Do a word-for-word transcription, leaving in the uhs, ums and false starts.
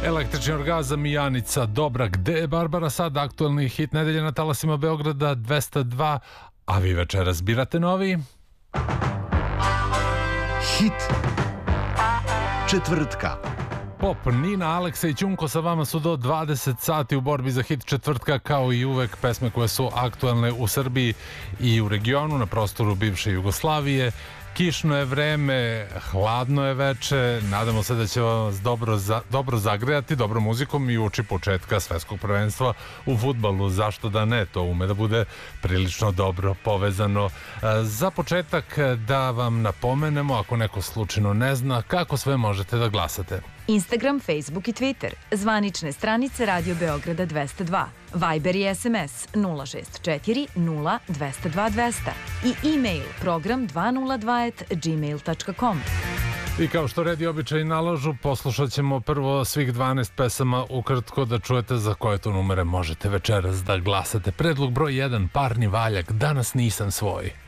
Električni orgazam i Janica Dobra. Gde je Barbara sad? Aktualni hit nedelje na talasima Beograda dvesta dva. A vi večeras birate novi hit četvrtka. Pop, Nina, Aleksa i Ćunko sa vama su do dvadeset sati u borbi za hit četvrtka, kao i uvek pesme koje su aktualne u Srbiji i u regionu, na prostoru bivše Jugoslavije. Kišno je vreme, hladno je veče, nadamo se da će vas dobro, za, dobro zagrejati dobrom muzikom i uči početka svetskog prvenstva u fudbalu. Zašto da ne, to ume da bude prilično dobro povezano. Za početak da vam napomenemo, ako neko slučajno ne zna, kako sve možete da glasate. Instagram, Facebook i Twitter, zvanične stranice Radio Beograda dvesta dva, Viber i S M S nula šest četiri nula dvesta dva dvesta i e-mail program dvesta dva at gmail tačka com. I kao što red i običaj nalažu, poslušat ćemo prvo svih dvanaest pesama ukratko da čujete za koje to numere možete večeras da glasate. Predlog broj jedan, Parni valjak, Danas nisam svoj.